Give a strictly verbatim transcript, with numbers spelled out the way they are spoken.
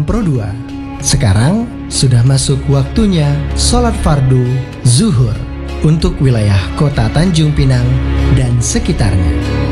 Pro dua. Sekarang sudah masuk waktunya sholat fardu zuhur untuk wilayah kota Tanjung Pinang dan sekitarnya.